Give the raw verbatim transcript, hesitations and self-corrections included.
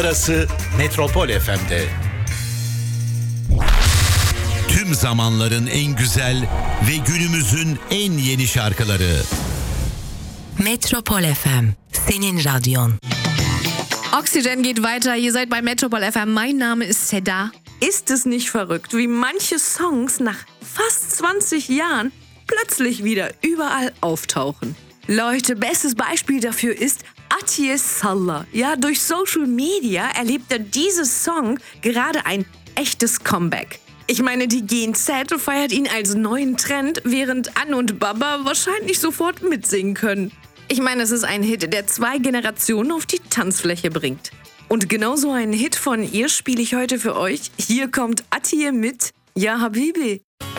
Arası Metropol F M'de. Tüm zamanların en güzel ve günümüzün en yeni şarkıları. Metropol F M, senin radyon. Oxygen geht weiter, ihr seid bei Metropol F M. Mein Name ist Seda. Ist es nicht verrückt, wie manche Songs nach fast zwanzig Jahren plötzlich wieder überall auftauchen? Leute, bestes Beispiel dafür ist Atiye Sallah. Ja, durch Social Media erlebt er dieses Song gerade ein echtes Comeback. Ich meine, die Gen Z feiert ihn als neuen Trend, während Anne und Baba wahrscheinlich sofort mitsingen können. Ich meine, es ist ein Hit, der zwei Generationen auf die Tanzfläche bringt. Und genau so einen Hit von ihr spiele ich heute für euch. Hier kommt Atiye mit Ja Habibi.